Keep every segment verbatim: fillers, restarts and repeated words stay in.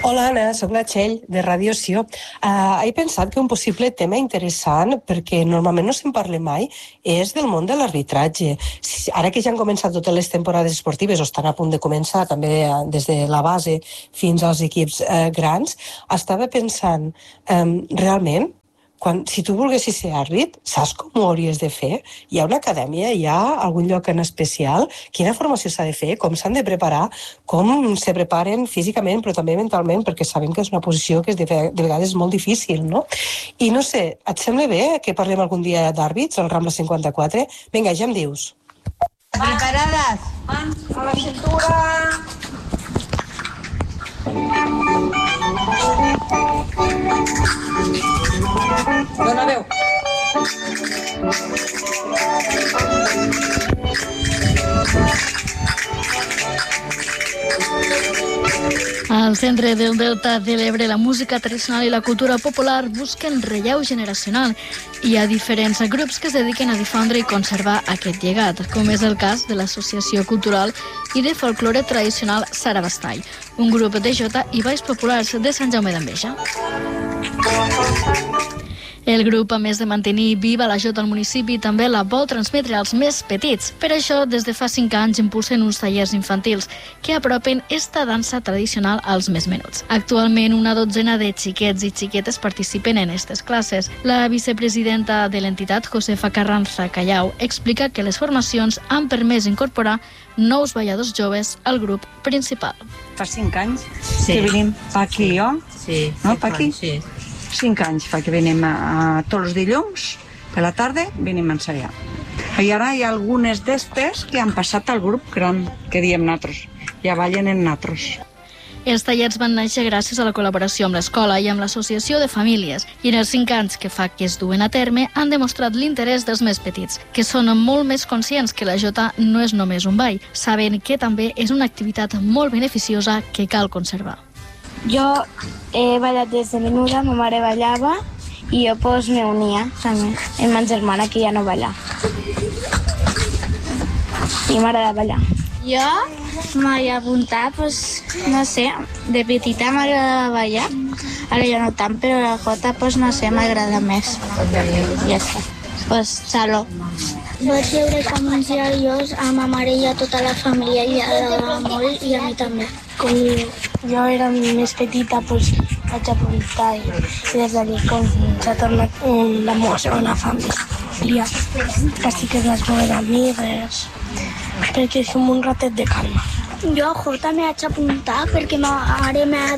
Hola, Anna, soc la Txell, de Ràdio Sió. Uh, he pensat que un possible tema interessant, perquè normalment no se'n parla mai, és del món de l'arbitratge. Ara que ja han començat totes les temporades esportives, o estan a punt de començar, també des de la base fins als equips uh, grans, estava pensant, um, realment, quan, si tu volguessis ser àrbit, saps com ho hauries de fer? Hi ha una acadèmia? Hi ha algun lloc en especial? Quina formació s'ha de fer? Com s'han de preparar? Com se preparen físicament, però també mentalment? Perquè sabem que és una posició que és de, de vegades molt difícil, no? I no sé, et sembla bé que parlem algun dia d'àrbits al Rambla cinquanta-quatre? Vinga, ja em dius. Preparades? Mans a la cintura... Dona veu. Al centre del Delta de l'Ebre, la música tradicional i la cultura popular busquen relleu generacional. Hi ha diferents grups que es dediquen a difondre i conservar aquest llegat, com és el cas de l'Associació Cultural i de Folklore Tradicional Sara Bastall, un grup de jota i balls populars de Sant Jaume d'Enveja. El grup, a més de mantenir viva la jota al municipi, també la vol transmetre als més petits. Per això, des de fa cinc anys, impulsen uns tallers infantils que apropen esta dansa tradicional als més menuts. Actualment, una dotzena de xiquets i xiquetes participen en aquestes classes. La vicepresidenta de l'entitat, Josefa Carranza Callau, explica que les formacions han permès incorporar nous balladors joves al grup principal. Fa cinc anys Sí. que venim pa aquí jo, Sí, no? sí, Pa aquí. sí. Cinc anys fa que venim a, a tots els dilluns, per la tarda, venim a ensaiar. I ara hi ha algunes d'estes que han passat al grup gran, que diem natros. Ja ballen en natros. Els tallers van néixer gràcies a la col·laboració amb l'escola i amb l'associació de famílies, i en els cinc anys que fa que es duen a terme han demostrat l'interès dels més petits, que són molt més conscients que la jota no és només un ball, saben que també és una activitat molt beneficiosa que cal conservar. Jo he ballat des de menuda, ma mare ballava i jo pues, me unia també amb ma germana que ja no balla. I m'agrada ballar. Jo m'he apuntat, pues, no sé, de petita m'agrada ballar, ara ja no tant, però la jota, pues, no sé, m'agrada més. Ja està. Pues, saló. Vaig veure com uns iaios a ma mare i a tota la família i agradava molt i a mi també. Com jo era més petita, doncs vaig apuntar i des d'allí com s'ha tornat la meva segona família. Casi que es vaig veure amigues, perquè és un ratet de calma. Jo a Jota m'he vaig apuntar perquè ma mare m'ha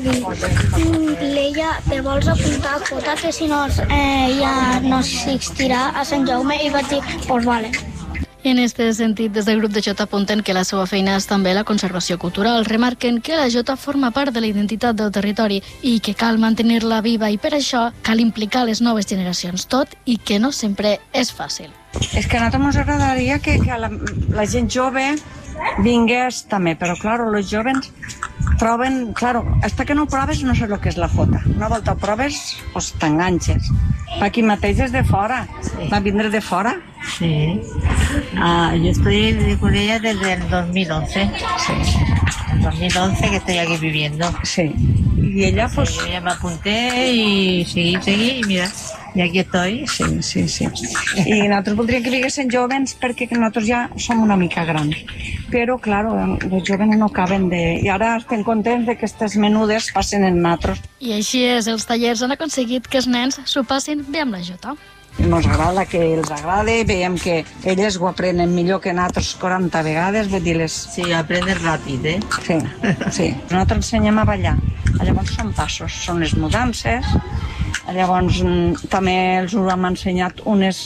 dit Leia, te vols apuntar a Jota que si no eh, ja no assistirà a Sant Jaume i vaig dir, pues vale. En aquest sentit, des del grup de jota apunten que la seva feina és també la conservació cultural. Remarquen que la jota forma part de la identitat del territori i que cal mantenir-la viva i per això cal implicar les noves generacions, tot i que no sempre és fàcil. És que a nosaltres ens agradaria que, que la, la gent jove vingués també, però clar, els joves troben, claro, hasta que no ho proves no sé el que és la jota. Una volta ho proves, pues t'enganxes. Aquí mateix és de fora, sí. Va vindre de fora. Sí. Ah, yo estoy con ella desde el dos mil once. Sí. El dos mil once que estoy aquí viviendo. Sí. Y ella, pues... Sí, yo ya me apunté y seguí, seguí, y mira, y aquí estoy. Sí, sí, sí. I nosaltres voldríem que vinguessin jovens perquè nosaltres ja som una mica grans. Però, clar, els jovens no caben de... I ara estem contents de que aquestes menudes passen en nosaltres. I així és, els tallers han aconseguit que els nens s'ho passin bé amb la jota. Ens agrada que els agrada, veiem que elles ho aprenen millor que nosaltres quaranta vegades, vull dir-les... Sí, aprenen ràpid, eh? Sí, sí. Nosaltres ensenyem a ballar. Llavors són passos, són les mudances. Llavors també els ho hem ensenyat unes...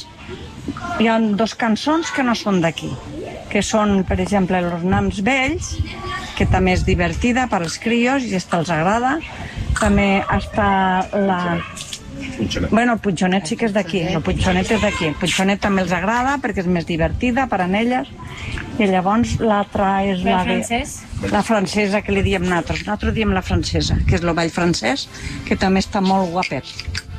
Hi ha dos cançons que no són d'aquí, que són, per exemple, Los nans vells, que també és divertida per als crios i aquesta els agrada. També està la... Punxonet. Bueno, el punxonet sí que és d'aquí, el punxonet és d'aquí. El punxonet també els agrada perquè és més divertida per a elles. I llavors l'altra és la, de, la francesa que li diem nosaltres. Nosaltres diem la francesa, que és el ball francès, que també està molt guapet.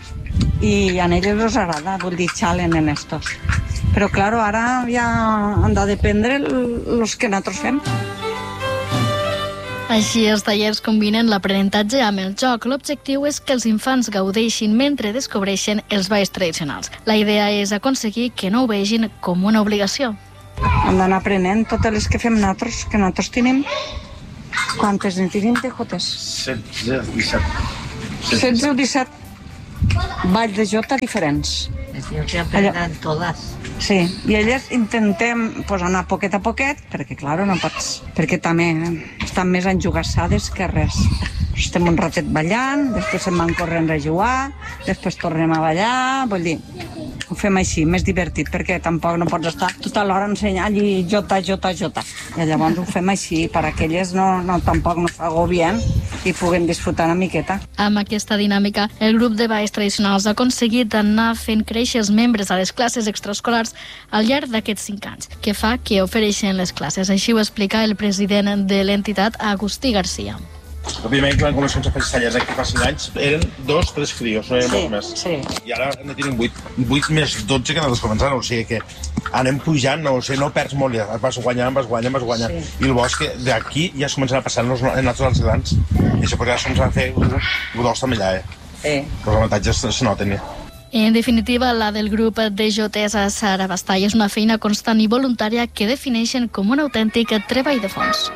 I a elles els agrada, vull dir, xalen en estos. Però, clar, ara ja han de dependre els que nosaltres fem. Així, els tallers combinen l'aprenentatge amb el joc. L'objectiu és que els infants gaudeixin mentre descobreixen els balls tradicionals. La idea és aconseguir que no ho vegin com una obligació. Hem d'anar aprenent totes les que fem nosaltres, que nosaltres tenim. Quantes en tenim de jotes? setze, disset. setze o disset balls de jota diferents. Que aprenen totes. Sí, i elles intentem pues, anar poquet a poquet, perquè, clar, no pots... Perquè també estan més enjugassades que res. Estem un ratet ballant, després se'n van corrent a jugar, després tornem a ballar, vull dir, ho fem així, més divertit, perquè tampoc no pots estar tota l'hora ensenyant i jota, jota, jota. I llavors ho fem així, perquè elles no, no, tampoc no s'agobien i puguem disfrutar una miqueta. Amb aquesta dinàmica, el grup de balls tradicionals ha aconseguit anar fent créixer els membres a les classes extraescolars al llarg d'aquests cinc anys, que fa que ofereixen les classes. Així ho explica el president de l'entitat, Agustí Garcia. Òbviament, quan comencem a fer els tallers aquí fa cinc anys, eren dos, tres crios, no eren Sí, molts més. sí. I ara ne tenim vuit, vuit més dotze que nosaltres començant, o sigui que anem pujant, no, o sigui, no perds molt, ja vas guanyant, vas guanyant, vas guanyant. Sí. I el bo és que d'aquí ja es comencen a passar en nosaltres els grans. I això perquè ja som a fer godols també allà, eh? Sí. Els avantatges es noten, eh? En definitiva, la del grup de jotesa Sara Bastall és una feina constant i voluntària que defineixen com un autèntic treball de fons.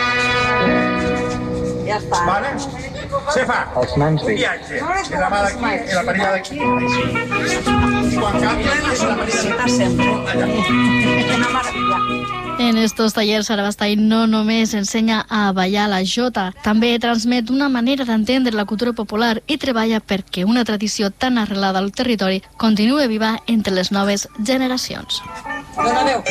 Ja està. Vale? Se fa Els nans un viatge, i la mà d'aquí, i la parella d'aquí, així. I quan canvia, és la parella d'aquí. sempre. Allà. Una meravella. En estos tallers, Sara Bastall no només ensenya a ballar la jota, també transmet una manera d'entendre la cultura popular i treballa perquè una tradició tan arrelada al territori continue viva entre les noves generacions. Dona veu.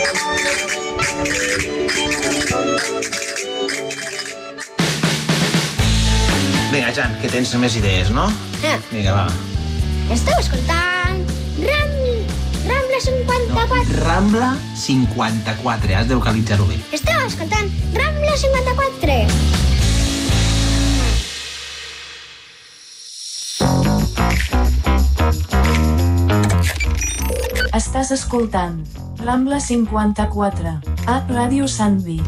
Vinga, Jan, que tens més idees, no? Eh. Vinga, va. Esteu escoltant Ram... Rambla cinquanta-quatre. Rambla cinquanta-quatre, has de localitzar-ho bé. Esteu escoltant Rambla cinquanta-quatre. Estàs escoltant Rambla cinquanta-quatre, a Ràdio Santvi.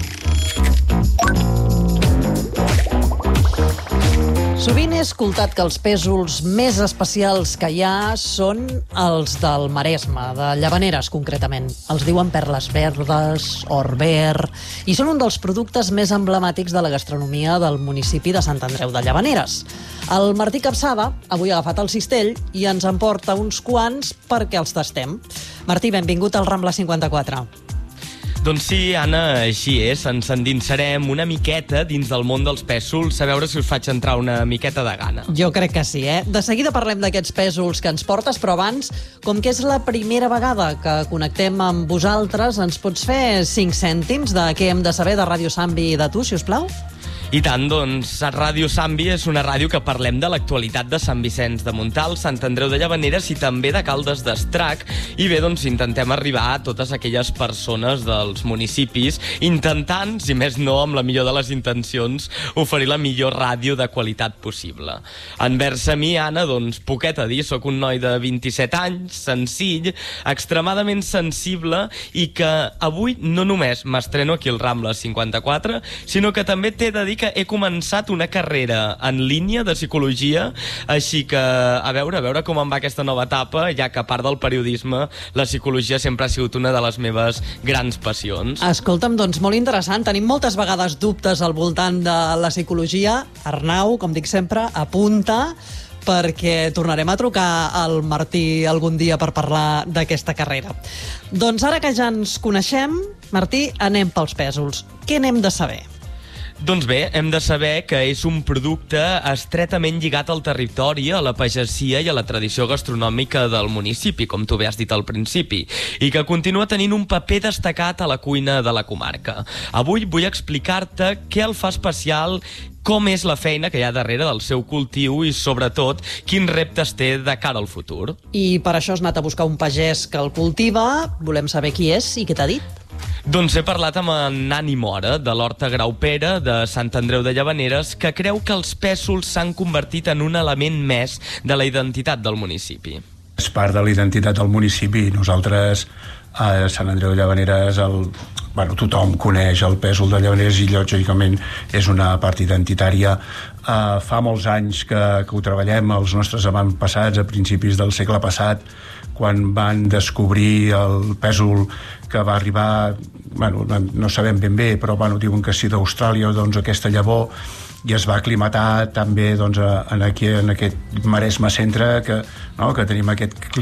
Sovint he escoltat que els pèsols més especials que hi ha són els del Maresme, de Llavaneres concretament. Els diuen perles verdes, or verd, i són un dels productes més emblemàtics de la gastronomia del municipi de Sant Andreu de Llavaneres. El Martí Capçada avui ha agafat el cistell i ens en porta uns quants perquè els tastem. Martí, benvingut al Rambla cinquanta-quatre. Doncs sí, Anna, així és. Ens endinsarem una miqueta dins del món dels pèsols, a veure si us faig entrar una miqueta de gana. Jo crec que sí, eh? De seguida parlem d'aquests pèsols que ens portes, però abans, com que és la primera vegada que connectem amb vosaltres, ens pots fer cinc cèntims de què hem de saber de Ràdio Santvi i de tu, si us plau? I tant, doncs, Ràdio Santvi és una ràdio que parlem de l'actualitat de Sant Vicenç de Montalt, Sant Andreu de Llavaneres i també de Caldes d'Estrac. I bé, doncs, intentem arribar a totes aquelles persones dels municipis, intentant, si més no, amb la millor de les intencions, oferir la millor ràdio de qualitat possible. Envers a mi, Anna, doncs, poquet a dir, sóc un noi de vint-i-set anys, senzill, extremadament sensible i que avui no només m'estreno aquí al Rambla cinquanta-quatre, sinó que també t'he de dir que he començat una carrera en línia de psicologia, així que a veure, a veure com em va aquesta nova etapa, ja que a part del periodisme, la psicologia sempre ha sigut una de les meves grans passions. Escolta'm, doncs molt interessant. Tenim moltes vegades dubtes al voltant de la psicologia. Arnau, com dic sempre, apunta, perquè tornarem a trucar al Martí algun dia per parlar d'aquesta carrera. Doncs ara que ja ens coneixem, Martí, anem pels pèsols. Què n'hem de saber? Doncs bé, hem de saber que és un producte estretament lligat al territori, a la pagesia i a la tradició gastronòmica del municipi, com tu bé has dit al principi, i que continua tenint un paper destacat a la cuina de la comarca. Avui vull explicar-te què el fa especial, com és la feina que hi ha darrere del seu cultiu i, sobretot, quins reptes té de cara al futur. I per això has anat a buscar un pagès que el cultiva. Volem saber qui és i què t'ha dit. Doncs he parlat amb en Nani Mora, de l'Horta Graupera, de Sant Andreu de Llavaneres, que creu que els pèsols s'han convertit en un element més de la identitat del municipi. És part de la identitat del municipi. Nosaltres a Sant Andreu de Llavaneres el, bueno, tothom coneix el pèsol de Llavaneres i lògicament és una part identitària. Uh, fa molts anys que, que ho treballem, els nostres avantpassats a principis del segle passat, quan van descobrir el pèsol que va arribar, bueno, no sabem ben bé, però bueno, diuen que sí d'Austràlia, doncs aquesta llavor, i es va aclimatar també doncs, en, aquí, en aquest Maresme centre, que, no, que tenim aquest clima